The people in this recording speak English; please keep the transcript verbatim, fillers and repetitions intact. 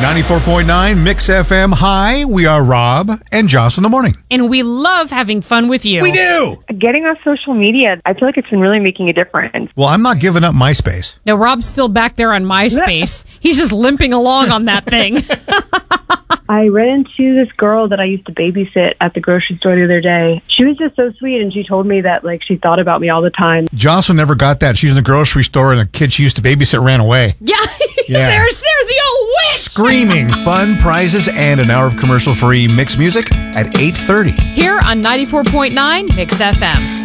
ninety-four point nine Mix F M. Hi, we are Rob and Joss in the morning. And we love having fun with you. We do! Getting off social media, I feel like it's been really making a difference. Well, I'm not giving up MySpace. No, Rob's still back there on MySpace. He's just limping along on that thing. I ran into this girl that I used to babysit at the grocery store the other day. She was just so sweet, and she told me that like she thought about me all the time. Jocelyn never got that. She was in the grocery store and a kid she used to babysit ran away. Yeah, Yeah. there's, there's the old witch. Screaming. Fun, prizes, and an hour of commercial-free mix music at eight thirty. Here on ninety-four point nine Mix F M.